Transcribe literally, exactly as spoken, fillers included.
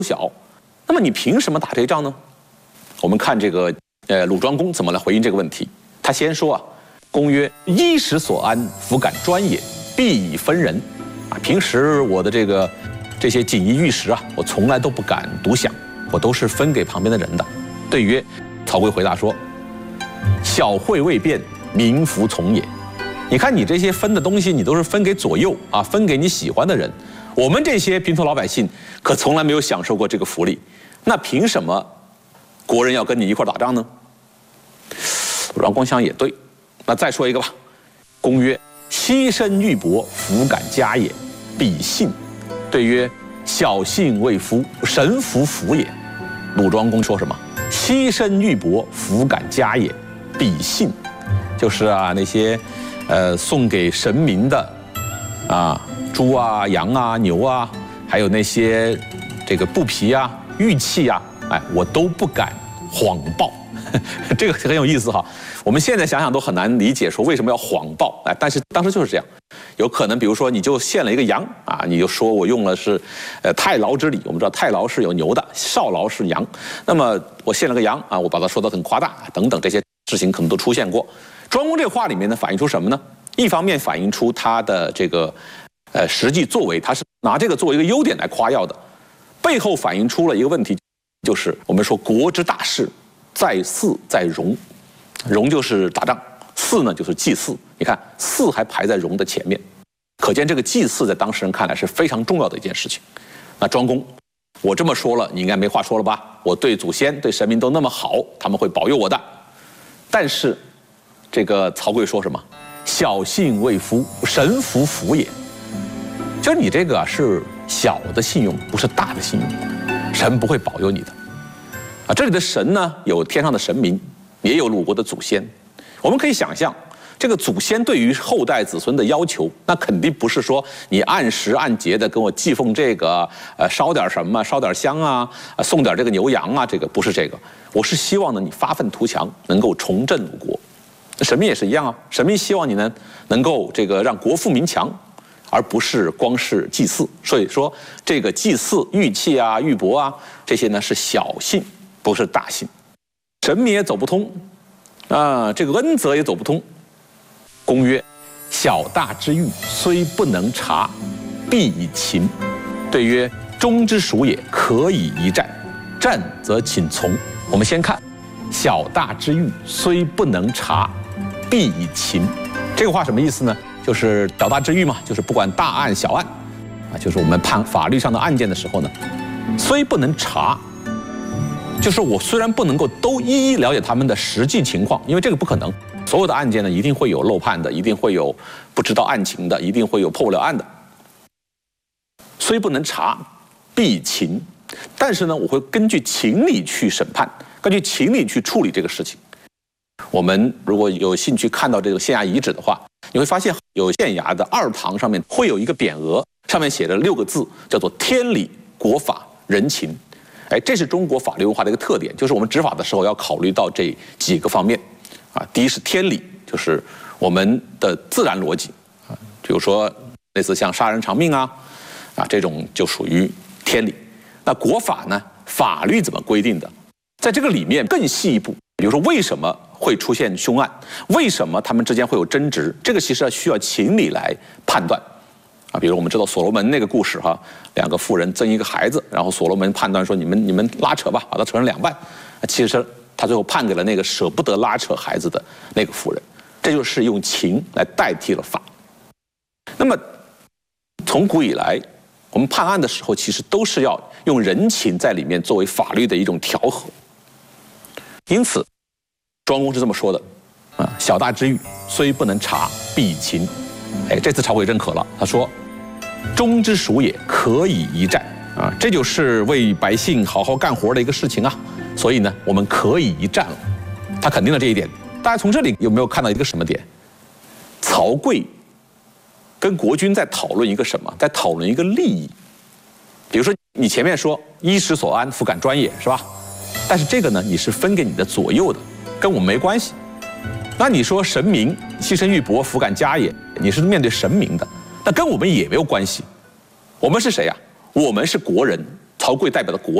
小，那么你凭什么打这一仗呢？我们看这个呃鲁庄公怎么来回应这个问题。他先说啊，公曰：衣食所安，弗敢专也，必以分人。啊，平时我的这个这些锦衣玉食啊，我从来都不敢独享，我都是分给旁边的人的。对曰，曹刿回答说：小惠未变，民服从也。你看你这些分的东西，你都是分给左右啊，分给你喜欢的人。我们这些平头老百姓可从来没有享受过这个福利，那凭什么国人要跟你一块打仗呢？鲁庄公想也对，那再说一个吧。公曰：牺牲玉帛，弗敢加也，必以信。对曰：小信未夫，神弗服也。鲁庄公说什么？牺牲玉帛，弗敢加也，必以信。就是啊，那些呃送给神明的啊猪啊、羊啊、牛啊，还有那些这个布匹啊、玉器啊，哎，我都不敢谎报。这个很有意思哈。我们现在想想都很难理解，说为什么要谎报？哎，但是当时就是这样。有可能，比如说你就献了一个羊啊，你就说我用了是呃太牢之礼。我们知道太牢是有牛的，少牢是羊。那么我献了个羊啊，我把它说得很夸大等等，这些事情可能都出现过。庄公这个话里面呢，反映出什么呢？一方面反映出他的这个呃实际作为，他是拿这个作为一个优点来夸耀的，背后反映出了一个问题，就是我们说国之大事在祀在戎，戎就是打仗，祀呢就是祭祀。你看祀还排在戎的前面，可见这个祭祀在当事人看来是非常重要的一件事情。那庄公，我这么说了，你应该没话说了吧？我对祖先对神明都那么好，他们会保佑我的。但是这个曹刿说什么？小信未夫，神弗服也。就是你这个是小的信用，不是大的信用，神不会保佑你的。啊，这里的神呢，有天上的神明，也有鲁国的祖先。我们可以想象，这个祖先对于后代子孙的要求，那肯定不是说你按时按节的跟我祭奉这个，呃，烧点什么，烧点香啊，送点这个牛羊啊，这个不是这个。我是希望呢，你发愤图强，能够重振鲁国。神明也是一样啊，神明希望你呢，能够这个让国富民强，而不是光是祭祀。所以说，这个祭祀玉器啊、玉帛啊，这些呢是小信，不是大信。神明也走不通。啊，这个恩泽也走不通。公曰：小大之欲，虽不能察，必以勤。对曰：忠之属也，可以一战。战则请从。我们先看，小大之欲，虽不能察，必以勤。这个话什么意思呢？就是小大之欲嘛，就是不管大案小案，啊，就是我们判法律上的案件的时候呢，虽不能察。就是我虽然不能够都一一了解他们的实际情况，因为这个不可能，所有的案件呢一定会有漏判的，一定会有不知道案情的，一定会有破不了案的。虽不能查，必以勤。但是呢，我会根据情理去审判，根据情理去处理这个事情。我们如果有兴趣看到这个县衙遗址的话，你会发现有县衙的二堂上面会有一个匾额，上面写着六个字，叫做天理、国法、人情。哎，这是中国法律文化的一个特点，就是我们执法的时候要考虑到这几个方面，啊，第一是天理，就是我们的自然逻辑，啊，比如说类似像杀人偿命啊，啊这种就属于天理。那国法呢，法律怎么规定的？在这个里面更细一步，比如说为什么会出现凶案，为什么他们之间会有争执，这个其实需要情理来判断。啊，比如我们知道所罗门那个故事哈，两个妇人争一个孩子，然后所罗门判断说你们你们拉扯吧，把它扯成两半。其实他最后判给了那个舍不得拉扯孩子的那个妇人，这就是用情来代替了法。那么从古以来，我们判案的时候，其实都是要用人情在里面作为法律的一种调和。因此，庄公是这么说的啊：小大之欲，虽不能察，必以勤。哎，这次曹刿认可了，他说。忠之属也，可以一战啊！这就是为百姓好好干活的一个事情啊！所以呢，我们可以一战了。他肯定了这一点。大家从这里有没有看到一个什么点？曹刿跟国君在讨论一个什么？在讨论一个利益。比如说，你前面说衣食所安，弗敢专也，是吧？但是这个呢，你是分给你的左右的，跟我们没关系。那你说神明牺牲玉帛，弗敢加也，你是面对神明的。那跟我们也没有关系，我们是谁呀？我们是国人， 曹刿代表的国